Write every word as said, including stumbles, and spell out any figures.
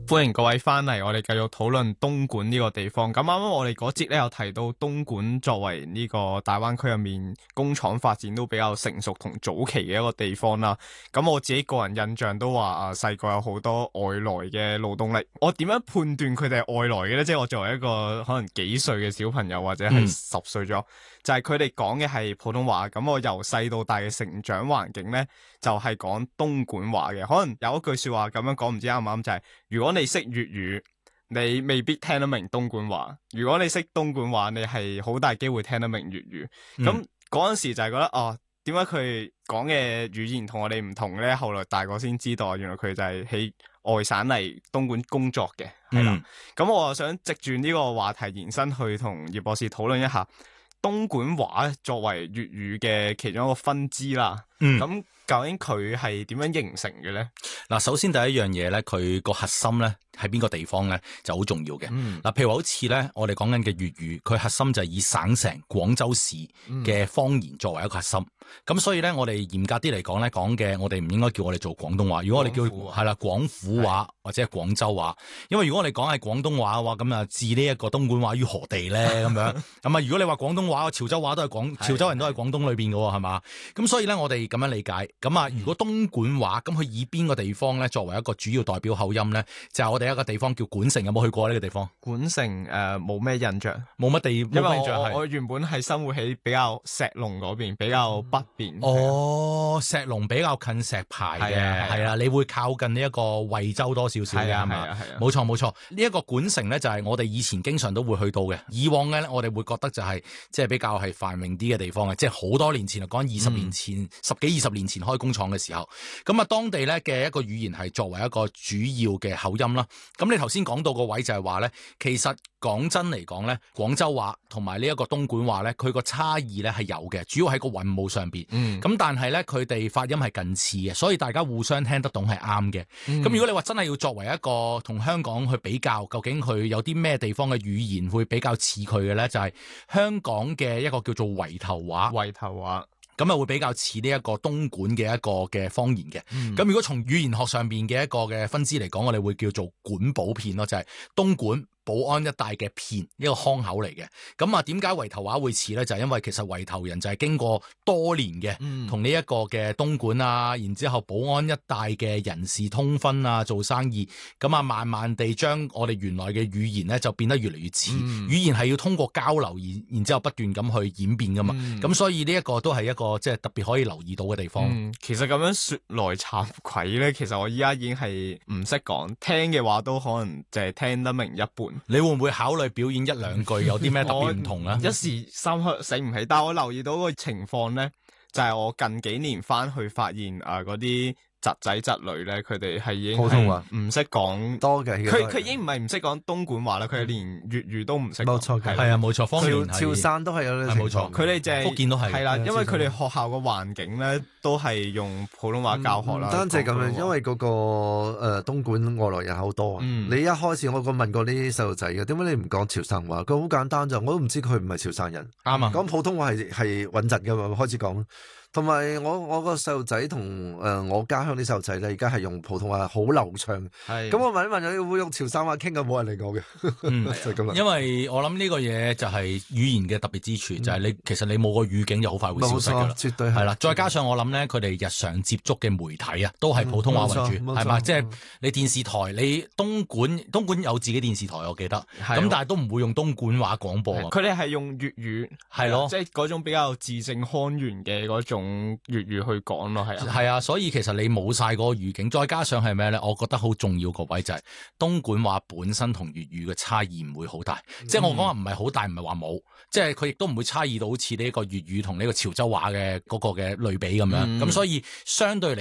歡迎各位翻嚟，我哋繼續討論東莞呢個地方。咁啱啱我哋嗰節咧有提到東莞作為呢個大灣區入面工廠發展都比較成熟同早期嘅一個地方啦。咁我自己個人印象都話啊，細個有好多外來嘅勞動力。我點樣判斷佢哋係外來嘅呢？即係我作為一個可能幾歲嘅小朋友或者係十歲咗，嗯、就係佢哋講嘅係普通話。咁我由細到大嘅成長環境呢，就係講東莞話嘅。可能有一句說話咁樣講，唔知啱唔啱，就係如果你識粵語，你未必聽得明東莞話；如果你識東莞話，你係好大機會聽得明粵語。咁嗰陣時就係覺得哦，點解佢講嘅語言同我哋唔同呢？後來大個先知道，原來佢就係喺外省嚟東莞工作嘅，係啦。咁、嗯、我又想藉住呢個話題延伸去同葉博士討論一下東莞話作為粵語嘅其中一個分支啦。咁、嗯、究竟佢係點樣形成嘅咧？ 嗱，首先第一樣嘢咧，佢個核心咧喺邊個地方咧就好重要嘅。嗱、嗯，譬如話好似咧，我哋講緊嘅粵語，佢核心就係以省城廣州市嘅方言作為一個核心。咁、嗯、所以咧，我哋嚴格啲嚟講咧，講嘅我哋唔應該叫我哋做廣東話。如果我哋叫係啦廣府話或者係廣州話，因為如果我哋講係廣東話嘅話，咁啊置呢一個東莞話於何地咧？咁樣咁啊？如果你話廣東話、潮州話都係廣潮州人都係廣東裏邊嘅喎，係嘛？咁所以咧，我哋咁樣理解。咁啊，如果東莞話咁，佢以邊個地方咧作為一個主要代表口音咧？就係、是、我哋一個地方叫莞城，有冇去過呢個地方？ 莞城誒，冇、呃、咩印象，冇乜地，因為我我，我原本係生活喺比較石龍嗰邊，比較北邊。 哦，石龍比較近石牌嘅，係啊，你會靠近呢一個惠州多少少嘅，係嘛？係啊，係啊，冇錯冇錯。呢一個莞城咧，就係我哋以前經常都會去到嘅。以往嘅咧，我哋會覺得就係即係比較係繁榮啲嘅地方嘅，即係好多年前啊，講二十年前、嗯、十幾二十年前開工廠嘅時候，咁啊，當地咧嘅一個語言係作為一個主要嘅口音啦。咁你頭先講到個位就係話咧，其實講真嚟講咧，廣州話同埋呢一個東莞話咧，佢個差異咧係有嘅，主要喺個韻母上邊。嗯，咁但係咧，佢哋發音係近似嘅，所以大家互相聽得懂係啱嘅。咁、嗯、如果你話真係要作為一個同香港去比較，究竟佢有啲咩地方嘅語言會比較似佢嘅咧？就係、是、香港嘅一個叫做圍頭話。圍頭話。咁啊，會比較似呢一個東莞嘅一個嘅方言嘅。咁、嗯、如果從語言學上邊嘅一個嘅分支嚟講，我哋會叫做莞寶片咯，就係、是、東莞寶安一帶嘅片，一個腔口嚟嘅。咁啊，點解圍頭話會似咧？就係、是、因為其實圍頭人就係經過多年嘅同呢一個嘅東莞啊，然之後寶安一帶嘅人士通婚啊，做生意，咁啊，慢慢地將我哋原來嘅語言咧就變得越嚟越似。嗯、語言係要通過交流，然然之後不斷咁去演變噶嘛。咁、嗯、所以呢一個都係一個即係特別可以留意到嘅地方。 嗯、其實咁樣說來慚愧咧，其實我依家已經係唔識講，聽嘅話都可能淨係聽得明一半。 你會唔會考慮表演一兩句有啲咩特別唔同啊？ 一時三刻醒唔起，但係我留意到個情況咧，就係、是、我近幾年翻去發現啊嗰啲。侄仔侄女咧，佢哋係已經普通話唔識講多嘅。佢佢已經唔係唔識講東莞話啦，佢係連粵語都唔識。冇錯， 係啊，冇錯。方言潮汕都係有呢個情況。 佢哋就係福建都係。 係啦，因為佢哋學校個環境咧都係用普通話教學啦。唔單止咁樣， 因為嗰個誒東莞外來人口多啊。你一開始我個問過呢啲細路仔嘅，點解你唔講潮汕話？佢好簡單就，我都唔知佢唔係潮暢人。啱啊，講普通話係係穩陣噶嘛，開始講。同埋我我個細路仔同誒我家鄉啲細路仔咧，而家係用普通話好流暢。係咁，我問一問佢會用潮汕話傾嘅，冇人嚟講嘅。 嗯，就咁啦。因為我諗呢個嘢就係語言嘅特別之處，嗯、就係你其實你冇個語境就好快會消失㗎啦。絕對係啦。再加上我諗咧，佢哋日常接觸嘅媒體啊，都係普通話為主，係嘛？即係、就是、你電視台，你東莞東莞有自己電視台，我記得。咁的但係都唔會用東莞話廣播。 佢哋係用粵語，係咯，即係嗰種比較字正腔圓嘅嗰種。用粵語去講咯，係啊， 係啊，所以其實你冇晒嗰個語境，再加上係咩咧？我覺得好重要個位就係東莞話本身同粵語嘅差異唔會好大，嗯、即係我講話唔係好大，唔係話冇，即係佢亦都唔會差異到好似呢個粵語同呢個潮州話嘅嗰個嘅類比咁樣，咁、嗯、所以相對嚟。